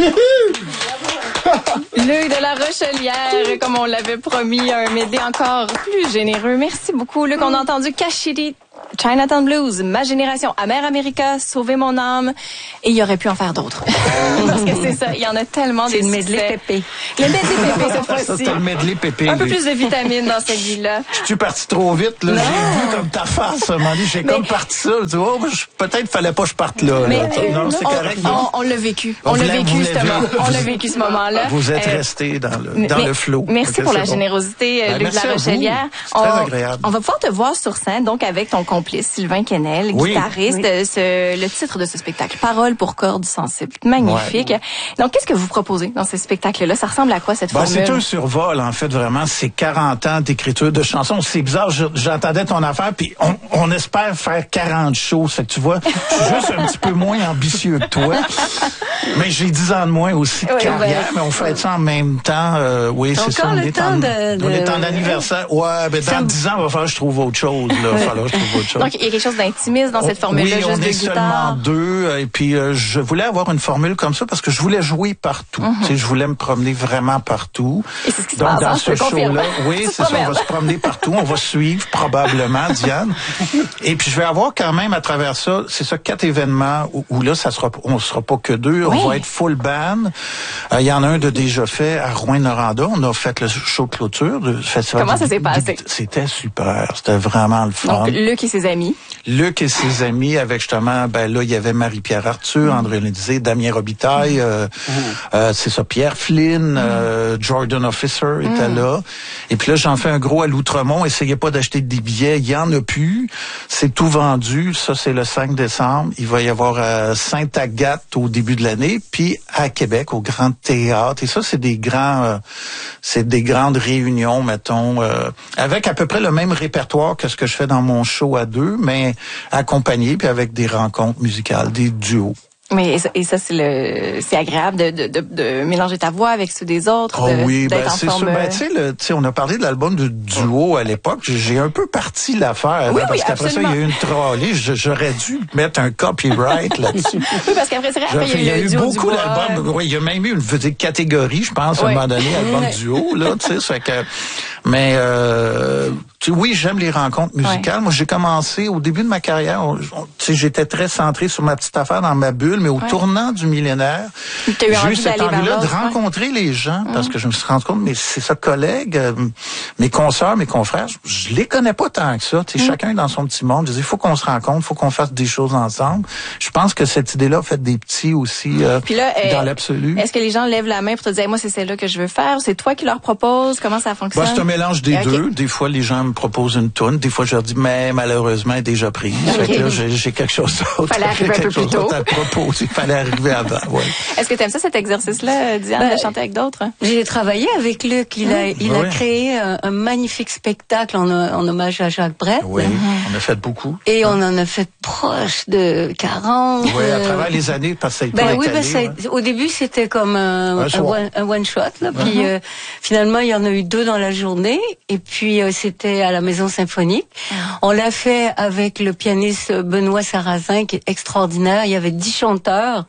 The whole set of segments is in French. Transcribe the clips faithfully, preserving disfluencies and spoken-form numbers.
Luc de la Rochelière, comme on l'avait promis, un médley encore plus généreux. Merci beaucoup, Luc. On a entendu Kashidi, Chinatown Blues, Ma Génération, Amer America, Sauver mon âme. Et il y aurait pu en faire d'autres. Parce que c'est ça, il y en a tellement des C'est le medley pépé. Le medley pépé, cette fois-ci. Ça, c'est le medley pépé. Un peu plus de vitamines dans cette vie-là. Je suis parti trop vite, là. J'ai vu comme ta face, à un moment donné. J'ai Mais... comme parti ça. Tu vois, peut-être fallait pas que je parte là. Mais, là. euh, non, c'est on, correct. On, on l'a vécu. On l'a vécu, justement. On l'a vécu, ce moment-là. Vous êtes euh, resté dans le, dans mais, le flow. Merci okay, pour la bon. générosité, ben, Luc de la Rochelière. C'est très agréable. On va pouvoir te voir sur scène, donc, avec ton complice, Sylvain Quesnel, oui. guitariste. Oui. Ce, le titre de ce spectacle, Paroles pour cordes sensibles. Magnifique. Ouais. Donc, qu'est-ce que vous proposez dans ce spectacle-là? Ça ressemble à quoi, cette Ben, formule? c'est un survol, en fait, vraiment. C'est quarante ans d'écriture de chansons. C'est bizarre, je- j'entendais ton affaire, puis on, on espère faire quarante shows. Fait que tu vois, je suis juste un petit peu moins ambitieux que toi. Mais j'ai dix ans de moins aussi de Oui, carrière, ben, mais on fait ça en même temps. Euh, oui, c'est ça. Encore On le est temps en, de- de- on est en anniversaire. Ouais, ben, dans dix ans, il va falloir que je trouve autre chose, là. Il va falloir que je trouve autre chose. Donc, il y a quelque chose d'intimiste dans cette formule-là, oui, juste on de est guitare. seulement deux. euh, Et puis, euh, je voulais avoir une formule comme ça parce que je voulais jouer partout. Mm-hmm. Tu sais, je voulais me promener vraiment partout. Et c'est ce qui se Donc, passe, dans hein, ce je te confirme. show-là, oui, Tu te c'est ça. On promènes. va se promener partout. On va suivre probablement, Diane. Et puis, je vais avoir quand même à travers ça, c'est ça, quatre événements où, où là, ça sera, on sera pas que deux. Oui. On va être full band. Euh, Il y en a un de déjà fait à Rouyn-Noranda. On a fait le show de clôture du festival. Comment du- ça s'est passé? C'était super. C'était vraiment le fun. Donc, Luc et ses amis. Luc et ses amis avec justement, ben là, il y avait Marie-Pierre Arthur, André Lédizé, Damien Robitaille, euh, euh, c'est ça, Pierre Flynn, euh, Jordan Officer était là. Et puis là, j'en fais un gros à l'Outremont. Essayez pas d'acheter des billets, il y en a plus. C'est tout vendu. Ça, c'est le cinq décembre. Il va y avoir à Sainte-Agathe au début de l'année, puis à Québec, au Grand Théâtre. Et ça, c'est des grands, euh, c'est des grandes réunions, mettons, euh, avec à peu près le même répertoire que ce que je fais dans mon show à deux, mais accompagné puis avec des rencontres musicales, des duos. Mais et ça, et ça, c'est le, c'est agréable de, de, de, de mélanger ta voix avec ceux des autres. Oh de, oui, ben d'être en c'est forme, sûr. Ben, euh, tu sais, le- tu sais, on a parlé de l'album de duo à l'époque. J'ai- J'ai un peu parti l'affaire. Oui, hein, parce oui, qu'après ça, il y a eu une trolley. Je- J'aurais dû mettre un copyright là-dessus. Oui, parce qu'après, c'est vrai, après, Genre, il y a eu, le eu duo du beaucoup bois. d'albums. Oui, il y a même eu une petite catégorie, je pense, à un Oui. moment donné, album duo, là, tu sais, ça fait que, mais, euh, tu sais, oui, j'aime les rencontres musicales. Moi, j'ai commencé au début de ma carrière, on- on- tu sais, j'étais très centré sur ma petite affaire dans ma bulle, mais au Ouais. tournant du millénaire, T'as eu j'ai envie eu cette d'aller vers envie-là de l'autre, ouais. rencontrer les gens, parce que je me suis rendu compte, mais c'est ça, collègues, euh, mes consoeurs, mes confrères, je, je les connais pas tant que ça. Tu sais, chacun est dans son petit monde. Je dis, il faut qu'on se rencontre, il faut qu'on fasse des choses ensemble. Je pense que cette idée-là a fait des petits aussi euh, Puis là, euh, dans l'absolu. Est-ce que les gens lèvent la main pour te dire, moi, c'est celle-là que je veux faire? C'est toi qui leur propose? Comment ça fonctionne? Bah, c'est un mélange des Ok. deux. Des fois, les gens me proposent une toune. Des fois, je leur dis, mais malheureusement, elle est déjà prise. Ok. Fait que là, j'ai, j'ai quelque chose d'autre. Fallait arriver un quelque peu plus chose d'autre tôt. à proposer. Il fallait arriver avant, ouais. Est-ce que tu aimes ça, cet exercice-là, Diane, Ben, de chanter avec d'autres? J'ai travaillé avec Luc. Il a, il Ouais, a ouais. créé un, un magnifique spectacle en, en hommage à Jacques Brel. Oui, on a fait beaucoup. Et on en a fait proche de quarante. Oui, à euh, travers les années, parce que ça a été Ben oui, étalé, ben ça, ouais. au début c'était comme un, Un un, soir. one, un one shot, là. Puis euh, finalement il y en a eu deux dans la journée. Et puis euh, c'était à la Maison Symphonique. On l'a fait avec le pianiste Benoît Sarrazin qui est extraordinaire. Il y avait dix chanteurs.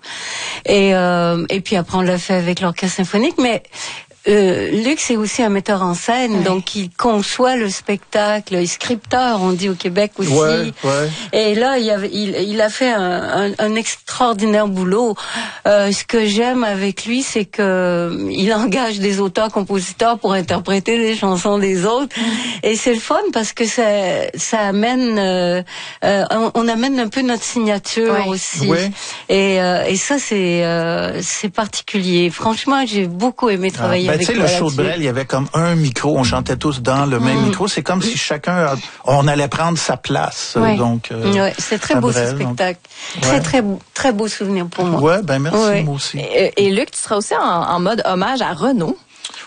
Et euh, et puis après on l'a fait avec l'orchestre symphonique. Mais Euh, Luc, c'est aussi un metteur en scène, Ouais. donc il conçoit le spectacle, il est scripteur, on dit au Québec aussi. Ouais, ouais. Et là, il, avait, il, il a fait un, un, un extraordinaire boulot. Euh, ce que j'aime avec lui, c'est que il engage des auteurs-compositeurs pour interpréter les chansons des autres. Et c'est le fun parce que ça, ça amène, euh, euh, on, on amène un peu notre signature Ouais. aussi. Ouais. Et, euh, et ça, c'est, euh, c'est particulier. Franchement, j'ai beaucoup aimé travailler Ben, avec tu sais, toi le show de là-dessus. Brel, il y avait comme un micro, on chantait tous dans le même micro. C'est comme si chacun, a- on allait prendre sa place. Ouais. Donc, euh, Ouais, c'est très à beau Brel, ce donc- spectacle. Ouais. Très, très, beau- très beau souvenir pour moi. Ouais, ben merci, Ouais. moi aussi. Et, et Luc, tu seras aussi en, en mode hommage à Renaud.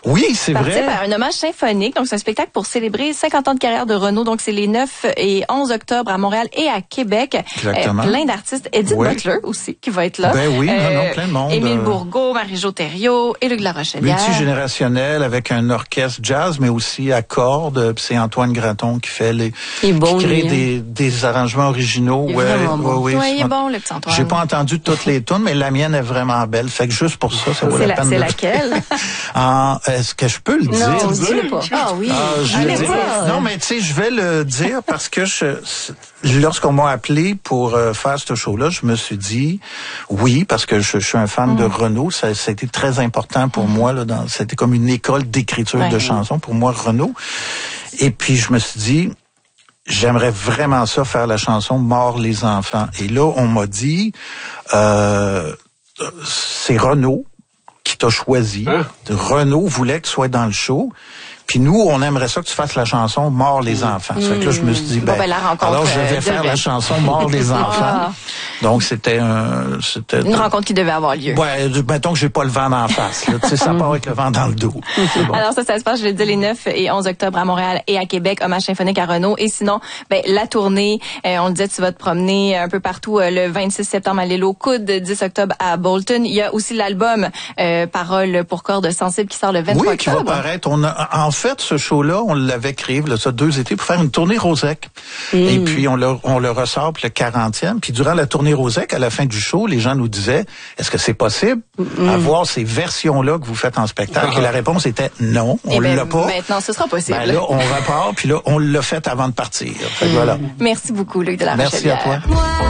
Oui, c'est vrai. Participe à un hommage symphonique. Donc, c'est un spectacle pour célébrer cinquante ans de carrière de Renaud. Donc, c'est les neuf et onze octobre à Montréal et à Québec. Exactement. Euh, plein d'artistes. Edith Oui. Butler aussi, qui va être là. Ben oui, non, Euh, non, plein de monde. Émile Bourgault, Marie-Jo Thériault et Luc Larochelière. Multigénérationnel avec un orchestre jazz, mais aussi à cordes. Puis c'est Antoine Graton qui fait les, Il est bon, qui crée lui, hein. des, des arrangements originaux. Il est Ouais, vraiment bon. ouais, Oui, oui. il est bon, le petit Antoine. J'ai pas entendu toutes les tunes, mais la mienne est vraiment belle. Fait que juste pour ça, ça vaut C'est la la- peine c'est de... laquelle? En- Est-ce que je peux le dire? Non, dis-le pas. Ah oui. Ah, je Allez, le dis. pas. Non, mais tu sais, je vais le dire parce que je, lorsqu'on m'a appelé pour euh, faire ce show-là, je me suis dit oui, parce que je, je suis un fan Mm. de Renaud. Ça, ça a été très important pour mm. moi. Là, dans, c'était comme une école d'écriture ouais. de chansons pour moi, Renaud. Et puis, je me suis dit, j'aimerais vraiment ça, faire la chanson « Mort les enfants ». Et là, on m'a dit, euh, c'est Renaud qui t'a choisi. Hein? Renaud voulait que tu sois dans le show. Puis nous, on aimerait ça que tu fasses la chanson « Mort les enfants mmh. ». Ça fait que là, je me suis dit, ben, bon, ben la rencontre, alors je vais euh, faire devait. la chanson « Mort les enfants ah. ». Donc, c'était un... C'était une rencontre qui devait avoir lieu. Ouais, mettons que j'ai pas le vent d'en face. Là. Tu sais, ça part avec le vent dans le dos. Bon. Alors ça, ça se passe, je l'ai dit, les neuf et onze octobre à Montréal et à Québec, hommage symphonique à Renaud. Et sinon, ben la tournée, euh, on le disait, tu vas te promener un peu partout euh, le vingt-six septembre à l'île aux Coudes, dix octobre à Bolton. Il y a aussi l'album euh, Paroles pour cordes sensibles qui sort le vingt-trois oui, qui octobre. va paraître. On a, en fait, ce show-là, on l'avait créé, là, ça, deux étés, pour faire une tournée Rosec. Mm. Et puis, on le, on le ressort pour le quarantième. Puis, durant la tournée Rosec, à la fin du show, les gens nous disaient, est-ce que c'est possible mm. avoir ces versions-là que vous faites en spectacle? Ah. Et la réponse était non, on ben, l'a pas. Maintenant, ce sera possible. Ben là, on repart, puis là, on l'a fait avant de partir. Fait que voilà. Merci beaucoup, Luc de la Merci à toi.